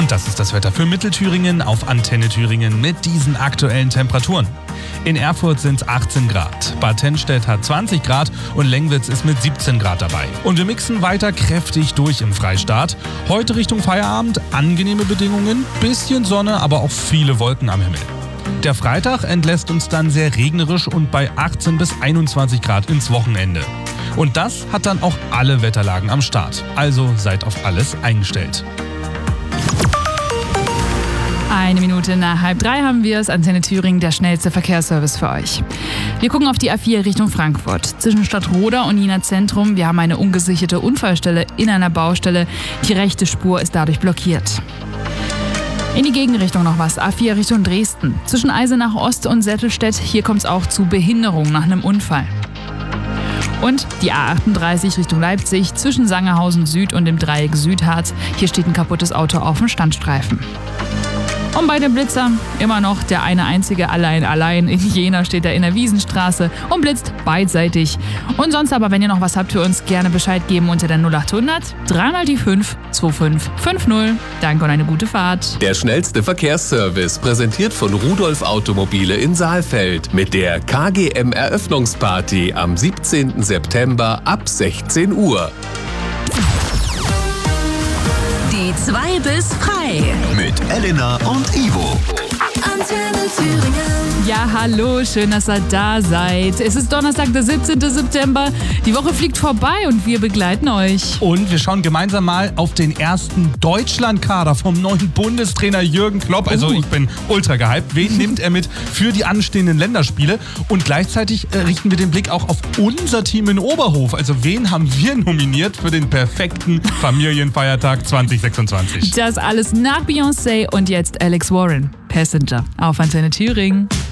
Und das ist das Wetter für Mittelthüringen auf Antenne Thüringen mit diesen aktuellen Temperaturen. In Erfurt sind es 18 Grad, Bad Tennstedt hat 20 Grad und Lengwitz ist mit 17 Grad dabei. Und wir mixen weiter kräftig durch im Freistaat. Heute Richtung Feierabend angenehme Bedingungen, bisschen Sonne, aber auch viele Wolken am Himmel. Der Freitag entlässt uns dann sehr regnerisch und bei 18 bis 21 Grad ins Wochenende. Und das hat dann auch alle Wetterlagen am Start. Also seid auf alles eingestellt. 1 Minute nach 2:30 haben wir es. Antenne Thüringen, der schnellste Verkehrsservice für euch. Wir gucken auf die A4 Richtung Frankfurt. Zwischen Stadtroda und Jena Zentrum. Wir haben eine ungesicherte Unfallstelle in einer Baustelle. Die rechte Spur ist dadurch blockiert. In die Gegenrichtung noch was. A4 Richtung Dresden. Zwischen Eisenach Ost und Settelstedt. Hier kommt es auch zu Behinderungen nach einem Unfall. Und die A38 Richtung Leipzig. Zwischen Sangerhausen Süd und dem Dreieck Südharz. Hier steht ein kaputtes Auto auf dem Standstreifen. Und bei dem Blitzer immer noch der eine einzige allein. In Jena steht er in der Wiesenstraße und blitzt beidseitig. Und sonst aber, wenn ihr noch was habt für uns, gerne Bescheid geben unter der 0800 3 die 5 2550. Danke und eine gute Fahrt. Der schnellste Verkehrsservice, präsentiert von Rudolf Automobile in Saalfeld mit der KGM-Eröffnungsparty am 17. September ab 16 Uhr. Die 2 bis frei. Mit Elena und Ivo. Antenne Thüringen. Ja, hallo, schön, dass ihr da seid. Es ist Donnerstag, der 17. September. Die Woche fliegt vorbei und wir begleiten euch. Und wir schauen gemeinsam mal auf den ersten Deutschlandkader vom neuen Bundestrainer Jürgen Klopp. Also ich bin ultra gehypt. Wen nimmt er mit für die anstehenden Länderspiele? Und gleichzeitig richten wir den Blick auch auf unser Team in Oberhof. Also wen haben wir nominiert für den perfekten Familienfeiertag 2026? Das alles nach Beyoncé und jetzt Alex Warren. Passenger auf Antenne Thüringen.